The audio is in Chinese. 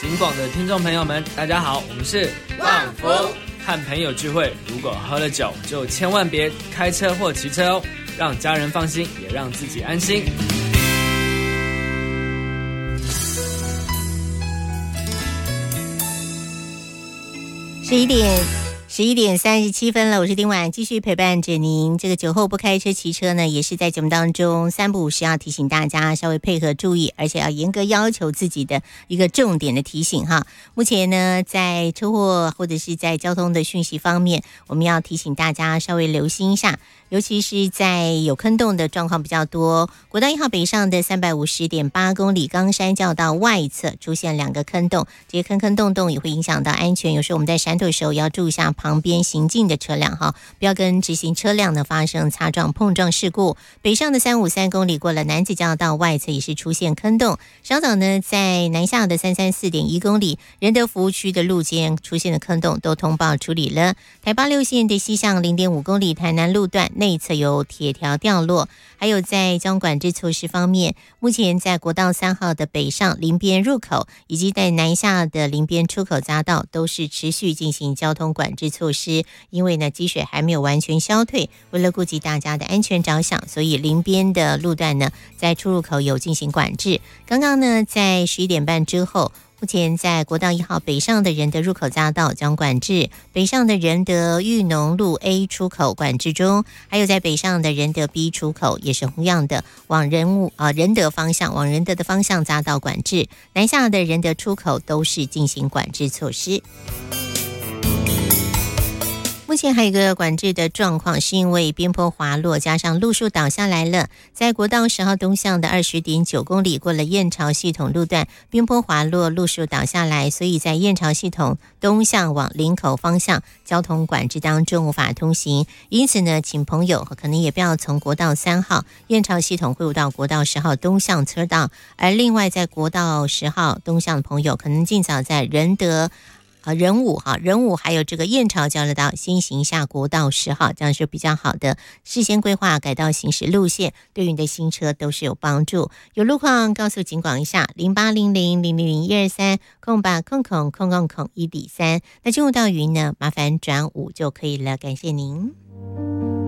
警广的听众朋友们，大家好，我们是旺福。 和朋友聚会，如果喝了酒，就千万别开车或骑车哦，让家人放心，也让自己安心。 11点37分了，我是丁婉，继续陪伴着您。这个酒后不开车骑车呢，也是在节目当中3不5时要提醒大家稍微配合注意，而且要严格要求自己的一个重点的提醒哈。目前呢，在车祸或者是在交通的讯息方面，我们要提醒大家稍微留心一下，尤其是在有坑洞的状况比较多。国道1号北上的350.8公里冈山交流道外侧出现2个坑洞，这些坑洞也会影响到安全。有时候我们在闪躲的时候也要注意一下旁边行进的车辆哈，不要跟直行车辆呢发生擦撞碰撞事故。北上的353公里过了南子交流道外侧也是出现坑洞。稍早呢，在南下的334.1公里仁德服务区的路肩出现的坑洞都通报处理了。台86线的西向0.5公里台南路段内侧有铁条掉落。还有在交通管制措施方面，目前在国道3号的北上林边入口以及在南下的林边出口匝道都是持续进行交通管制措施，因为呢积水还没有完全消退，为了顾及大家的安全着想，所以林边的路段呢在出入口有进行管制。刚刚呢在11点半之后，目前在国道1号北上的仁德入口匝道将管制，北上的仁德裕农路 A 出口管制中，还有在北上的仁德 B 出口也是同样的往仁德方向往仁德的方向匝道管制，南下的仁德出口都是进行管制措施。目前还有一个管制的状况，是因为边坡滑落加上路树倒下来了，在国道10号东向的20.9公里过了燕巢系统路段，边坡滑落路树倒下来，所以在燕巢系统东向往林口方向交通管制当中无法通行，因此呢，请朋友可能也不要从国道3号燕巢系统汇入到国道10号东向车道，而另外在国道10号东向的朋友可能尽早在仁武还有这个燕巢交流道先行下国道10号，这样是比较好的，事先规划改道行驶路线，对于你的新车都是有帮助。有路况告诉警广一下080000012308000001-3。那进入到云呢，麻烦转5就可以了，感谢您。